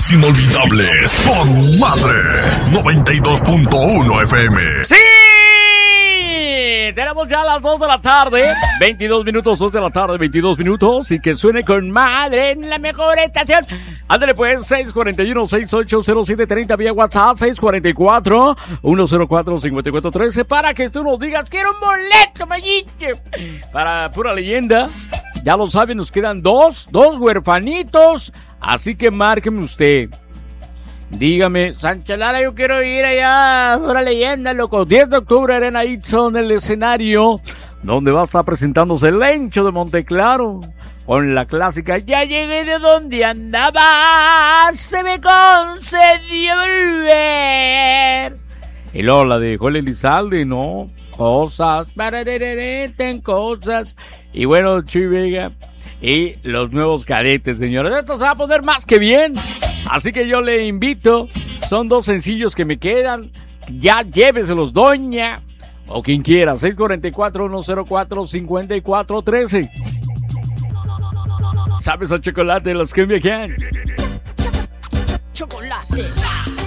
Momentos inolvidables con Madre 92.1 FM. ¡Sí! Tenemos ya las 2 de la tarde, 22 minutos, 2 de la tarde, 22 minutos, y que suene con Madre en la mejor estación. Ándale pues, 641-680730 vía WhatsApp, 644-104-5413, para que tú nos digas, quiero un boleto, Mayito, para Pura Leyenda. Ya lo saben, nos quedan dos huerfanitos, así que márqueme usted. Dígame, Sánchez Lara, yo quiero ir allá, Pura Leyenda, loco. 10 de octubre, Arena Itzon, el escenario, donde va a estar presentándose el Lencho de Monteclaro, con la clásica, ya llegué de donde andaba, se me concedió volver. Y luego la de Joel Elizalde, ¿no? Cosas, ten cosas. Y bueno, Chuy Vega y los nuevos Cadetes, señores. Esto se va a poner más que bien. Así que yo le invito, son 2 sencillos que me quedan, ya lléveselos, doña, o quien quiera, 644-104-5413. ¿Sabes al chocolate de los que viajan? Chocolate.